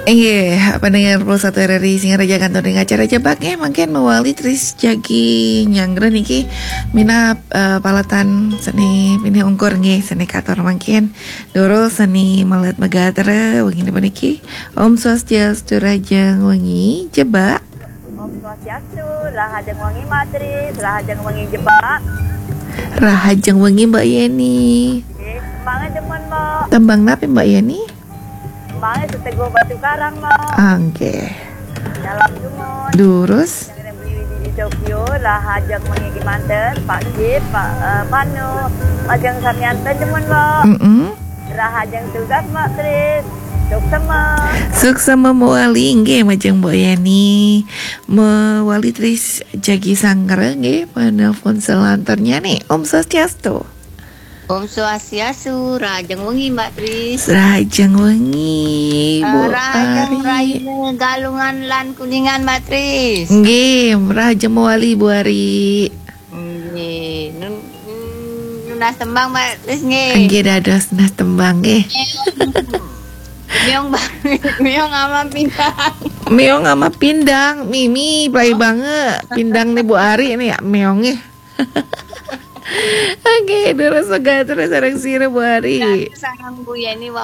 Iya, pendengar Pulsa RRI Singaraja kantor dengan acara jebaknya makin mewali tris jagi nyanggra niki mina palatan seni pini ungkur nggih seni kator makin doro seni malet megatera wengine paniki Om Swastiastu Rajang wengi jebak Om Swastiastu Rahajang wengi matris Rahajang wengi jebak Rahajang wengi Mbak Yeni. Semangat teman mo Tembang napi Mbak Yeni? Semangat setego batu karang mo Angke dalam jumon Durus yang beli di Tokyo Rahajang wengi Kimanten Pak Jip Pak Panu Majang Samyanten teman mo Rahajang tugas matris Suksama mewali nggih majeng Mbak Yani mewali tris jagi sangger nggih panelpon selanternya nih Om Swastiastu. Om Swastiastu Rahajang wengi Mbak Tris. Rahajang wengi Bu Rahajang Ari. Raine Galungan lan Kuningan Mbak Tris. Nggih, Rahajang mewali Bu Ari. Nggih, nunas tembang Mbak Tris nggih. Nggih dados nas tembang nggih. Miong sama pindang. Meong sama pindang, Mimi play banget. Pindang nih Bu Ari ini ya meongnya. Oke, terus segar terus sareng sire Bu Ari. Sareng Bu Yeni